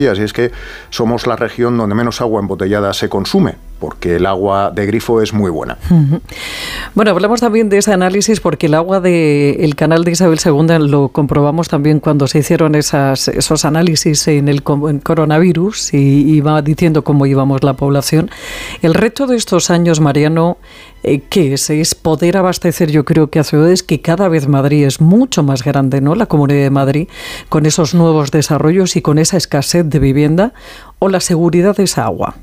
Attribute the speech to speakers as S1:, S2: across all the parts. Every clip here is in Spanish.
S1: Y es que somos la región donde menos agua embotellada se consume, porque el agua de grifo es muy buena.
S2: Bueno, hablamos también de ese análisis porque el agua del canal de Isabel II lo comprobamos también cuando se hicieron esos análisis en el coronavirus y iba diciendo cómo íbamos la población. El reto de estos años, Mariano, ¿qué es? Es poder abastecer, yo creo que a ciudades que cada vez Madrid es mucho más grande, ¿no? La Comunidad de Madrid, con esos nuevos desarrollos y con esa escasez de vivienda, o la seguridad de esa agua.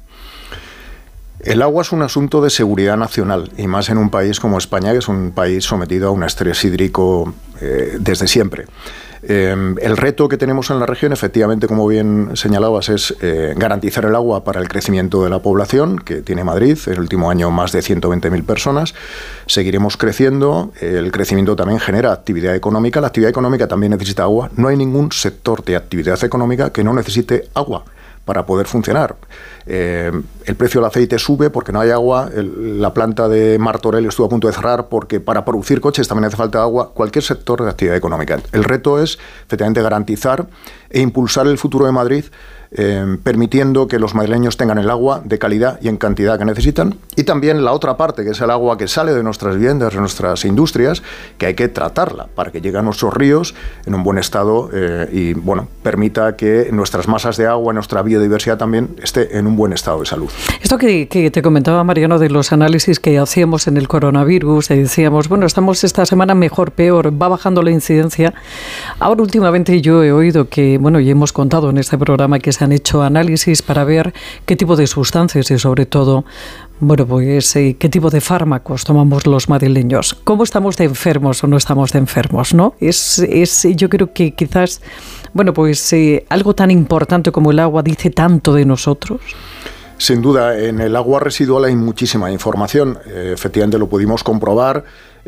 S1: El agua es un asunto de seguridad nacional, y más en un país como España, que es un país sometido a un estrés hídrico desde siempre. El reto que tenemos en la región, efectivamente, como bien señalabas, es garantizar el agua para el crecimiento de la población que tiene Madrid. En el último año más de 120.000 personas. Seguiremos creciendo. El crecimiento también genera actividad económica. La actividad económica también necesita agua. No hay ningún sector de actividad económica que no necesite agua para poder funcionar. El precio del aceite sube porque no hay agua. La planta de Martorell estuvo a punto de cerrar porque para producir coches también hace falta agua. Cualquier sector de actividad económica. El reto es, efectivamente, garantizar e impulsar el futuro de Madrid, permitiendo que los madrileños tengan el agua de calidad y en cantidad que necesitan. Y también la otra parte, que es el agua que sale de nuestras viviendas, de nuestras industrias, que hay que tratarla para que llegue a nuestros ríos en un buen estado y bueno, permita que nuestras masas de agua, nuestra biodiversidad también esté en un buen estado de salud.
S2: Esto que te comentaba, Mariano, de los análisis que hacíamos en el coronavirus, decíamos, bueno, estamos esta semana mejor, peor, va bajando la incidencia. Ahora últimamente yo he oído que, bueno, y hemos contado en este programa que se han hecho análisis para ver qué tipo de sustancias y sobre todo, bueno, pues qué tipo de fármacos tomamos los madrileños. ¿Cómo estamos de enfermos o no estamos de enfermos, no? Yo creo que quizás, bueno, pues algo tan importante como el agua dice tanto de nosotros.
S1: Sin duda, en el agua residual hay muchísima información. Efectivamente lo pudimos comprobar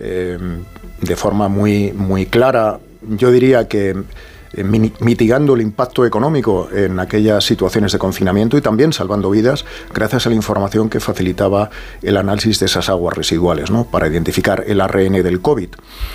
S1: de forma muy, muy clara. Yo diría que mitigando el impacto económico en aquellas situaciones de confinamiento y también salvando vidas gracias a la información que facilitaba el análisis de esas aguas residuales, ¿no? Para identificar el ARN del COVID.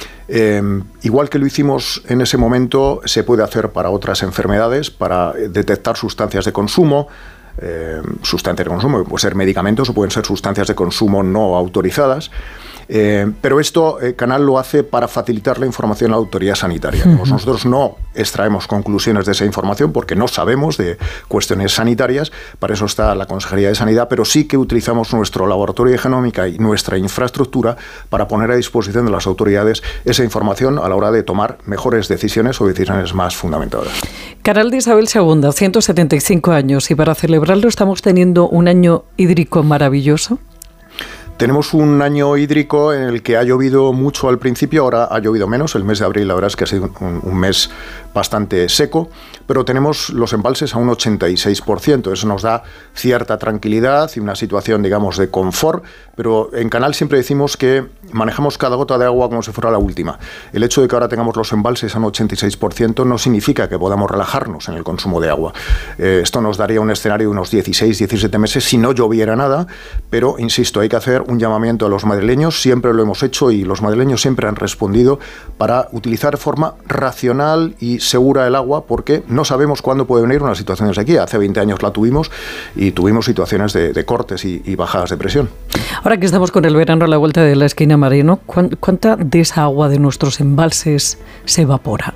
S1: Igual que lo hicimos en ese momento, se puede hacer para otras enfermedades, para detectar sustancias de consumo. Sustancias de consumo, pueden ser medicamentos o pueden ser sustancias de consumo no autorizadas. Pero esto Canal lo hace para facilitar la información a la autoridad sanitaria. Nosotros no extraemos conclusiones de esa información porque no sabemos de cuestiones sanitarias, para eso está la Consejería de Sanidad, pero sí que utilizamos nuestro laboratorio de genómica y nuestra infraestructura para poner a disposición de las autoridades esa información a la hora de tomar mejores decisiones o decisiones más fundamentadas.
S2: Canal de Isabel II, 175 años, y para celebrarlo estamos teniendo un año hídrico maravilloso.
S1: Tenemos un año hídrico en el que ha llovido mucho al principio, ahora ha llovido menos. El mes de abril, la verdad es que ha sido un mes bastante seco, pero tenemos los embalses a un 86%. Eso nos da cierta tranquilidad y una situación, digamos, de confort, pero en Canal siempre decimos que manejamos cada gota de agua como si fuera la última. El hecho de que ahora tengamos los embalses a un 86% no significa que podamos relajarnos en el consumo de agua. Esto nos daría un escenario de unos 16, 17 meses si no lloviera nada, pero, insisto, hay que hacer un llamamiento a los madrileños, siempre lo hemos hecho y los madrileños siempre han respondido para utilizar de forma racional y segura el agua, porque no sabemos cuándo puede venir una situación de sequía. Hace 20 años la tuvimos y tuvimos situaciones de cortes y bajadas de presión.
S2: Ahora que estamos con el verano a la vuelta de la esquina, Mariano, ¿cuánta de esa agua de nuestros embalses se evapora?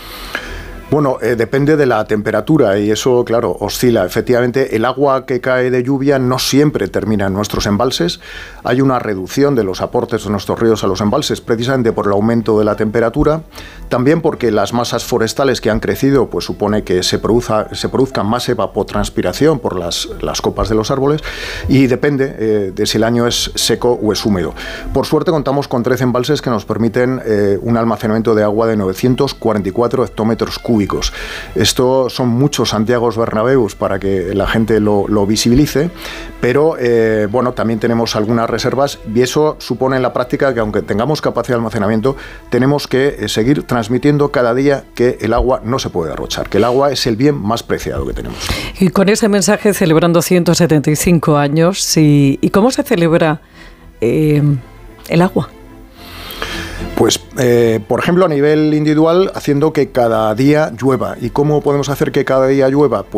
S1: Bueno, depende de la temperatura y eso, claro, oscila. Efectivamente, el agua que cae de lluvia no siempre termina en nuestros embalses. Hay una reducción de los aportes de nuestros ríos a los embalses, precisamente por el aumento de la temperatura. También porque las masas forestales que han crecido, pues supone que se produzca más evapotranspiración por las copas de los árboles, y depende de si el año es seco o es húmedo. Por suerte contamos con 13 embalses que nos permiten un almacenamiento de agua de 944 hectómetros cúbicos. Esto son muchos Santiagos Bernabéus para que la gente lo visibilice, pero bueno, también tenemos algunas reservas y eso supone en la práctica que aunque tengamos capacidad de almacenamiento, tenemos que seguir transmitiendo cada día que el agua no se puede derrochar, que el agua es el bien más preciado que tenemos.
S2: Y con ese mensaje, celebrando 175 años, ¿y cómo se celebra el agua?
S1: Pues, por ejemplo, a nivel individual, haciendo que cada día llueva. ¿Y cómo podemos hacer que cada día llueva?